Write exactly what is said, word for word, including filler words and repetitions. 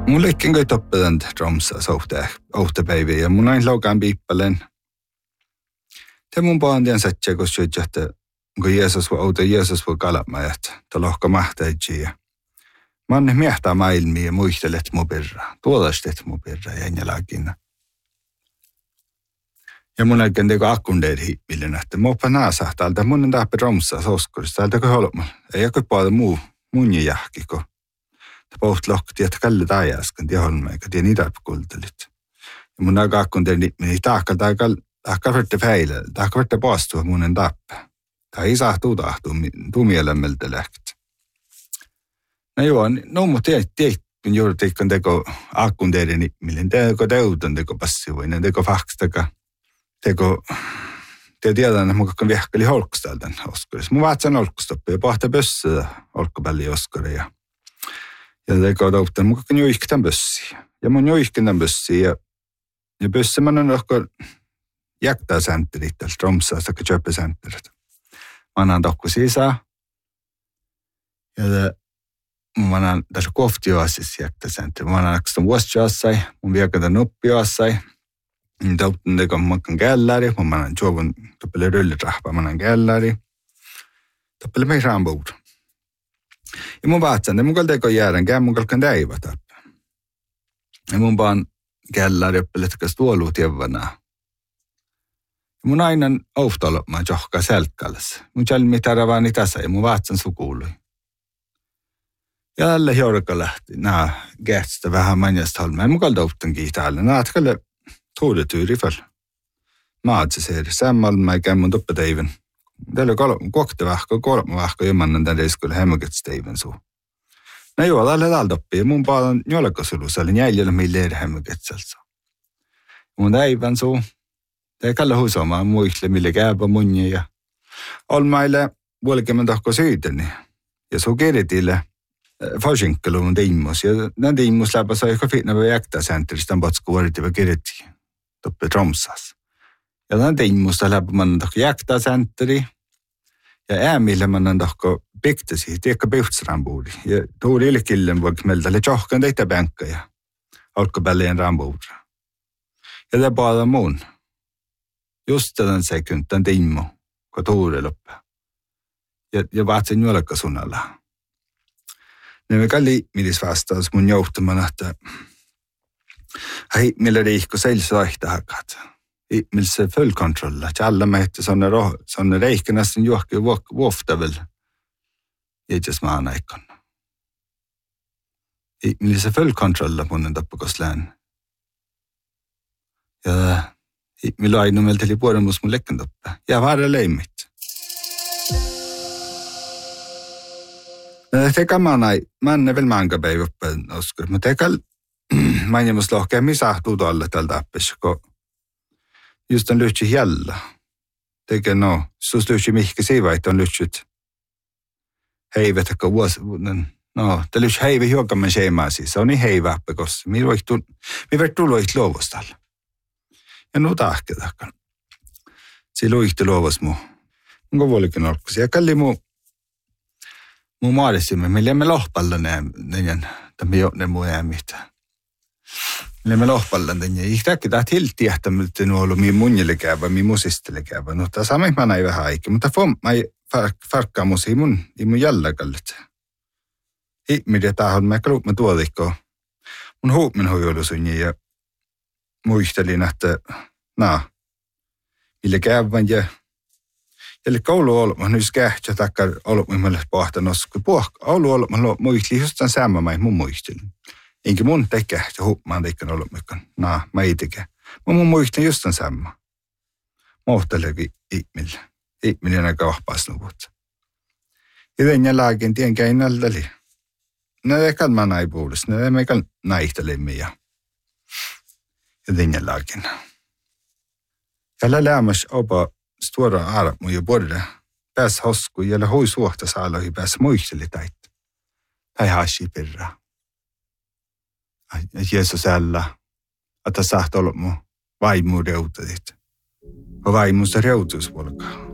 Mulla ikkin kai toppedan dromsa sohte ohtapäiviä ja mun aina laukaan piippalen. Te mun paan tien satsia, kun syöt, että kun Jeesus voi outa, Jeesus voi kalapmaa, että tuolla lohka mahtaidsia. Mä oon miehtää maailmia ja muistelet mun perra. Tuolastet mun perra ja enjälaakin. Ja mun aikaan teko akkundeet hiippilin, että mä oppa naasa täältä mun on tähpä dromsa soskurista. Täältä kun holma. Ei joku paada muu munni jahki, kun ta poht lohkati, että kalli taajaskan tie holma, eikä tie niitä kultelit. Ja mun aika akkundeet hiippilin, tahkal taakal, tahkal värtte päilä, tahkal värtte paastua mun en tappä. Tää ei saa tuu tahtuu, tuu mielemmältä lähti. No joo, no mutta tiedät, tiedät, kun juuritikon teko akkundeiden hiippilin, teko teuton teko passivoinen, teko fakstaka. Teko, te tiedän, että mun kakkan viehkeli holkkus täältä oskurissa. Mun vaatsan holkkustoppi ja pohta pössöä holkkupälli oskuri. Ja, ja teko touttan, mun kakkan juihki tämän pössiä. Ja mun juihki tämän pössiä. Ja, ja pössiä mä annan ohko jäktää säntterit täältä romsaa, sitä köpösäntterit. Mä annan tohko sisään. Ja mä annan tässä koftioasissa jäktää säntterit. Mä annan aksta vuosijoassai, mun viekata nuppioassai. Tautun teko makkan källari, mun manan juovun toppele röllitrahpa, manan källari. Toppele mei rambuur. Ja mun vaatsan, että mun kal teko jäädän, kää mun kalkan täivä tappa. Ja mun vaan källari oppele tekas tuoluu tievana. Ja mun ainan ouhtolopmaan johkaa selkkalassa. Mun jalmi taravani tasa ja mun vaatsan sukuului. Ja tälle jorka lähti, nää kähtstä vähän manjasta holmaa. Ja mun kal tautun kiitäällä, nää atkalle tuudetyri fall. Maatse seeri. Sammal mä ikään mun toppateivän. Täällä on kokte vahko, kolma vahko, ja mannan tänne iskolle hemmöketsteivän suu. No joo, täällä täällä toppii. Mun paadan jolkasulussa, eli jäljellä meillä eri hemmöketseltä. Mun täivän suu. Tää kalla huusomaan muistle, mille kääpä munja ja olmaille vuolikemmen tohko syytäni. Ja suu kirjitille Fashinkelu on tiimmus. Ja nämä tiimmus läpä sai ehkä fitnävä jäktää sääntelistä on patsku vuoritiva kirjittiin. Toppe tromsas. Ja tämän tiimmusta läpä mannan tohko jäktää säänteli. Ja äämille mannan tohko piktasi, tiekka pihtsarambuuri. Ja tuuri ilkillen voiko meiltä oli johkan teitä pänkkä ja alkopälleen rambuuri. Ja tämä paada muun. Just tämän sekund, tämän tiimmu, kun tuuri loppaa. Ja, ja vaatsin juolekka sunnalla. Ne kalli midis vastaus mun johtamana, että hei, millä riikko seilsi vaihtaa hakat. Millä se fullkontrolla, että alla mehti sonne reikka nästan johki vuoftavel. Jätsäs maan aikon. Millä se fullkontrolla munnen tappakos lään. Ja millä ainu meiltä oli puolemus mun lekkan tappaa. Ja vaara leimmit. Teka manai, manne veel mangapäivä õppel oskur. Ma tekal mainimus lohke, mis ahtuu tolle tältä appis, kun just on lyhtsi jällä. Teke no, sus lyhtsi mihki siivait on lyhtsit heivet, että vuos, no, te lyhtsi heive hiukamme seimaa siis. Se on niin heivä appä, koska mi verrat tuloit luovustalla. Ja nu tahke tahkan. Si luihti luovus muu. Onko vuolikin olkus? Ja kalli muu Mun maadisimme, millä me lohpalla näin, tämä johdne muu jäämistä. Millä me lohpalla näin, ja ihtäkki tämä tilti jähtämältä on ollut mihin munjille käyvä, mihin musistille käyvä. No tässä on mä näin vähän aikaa, mutta fom, mä ei farkkaa mus ei mun, ei mun jällääkallit. Ihmisiä tahon, mä kaluupmä tuotikko. Mun huumin huijolusunni ja muistelin, että naa, millä käyvän ja eli koulu olma, nyt kähtsä takkar olma, mä pohtanos, kun koulu olma muisteli just tämän saman, mä mun muistelin. Enkä mun tei kähtsä huumaan teikän olma, naa, mä ei tekee. Mä mun muistelin just tämän saman. Mohteleekin ihmille. Ihmille aika vahpaas nuvut. Ja tämän lääkin tien käin näldäli. Ne ekan mä näin puolesta, ne meikan näihtelemme ja ja tämän lääkin. Ja lämmäs opa stora armu ja borre. Pääs hosku, jälle hui suhta saaloihin pääs muisteli täitä. Tai hashi perra. Jeesus ällä, että saat olla mu vaimu reutadit. Vaimusta reutus volkaa.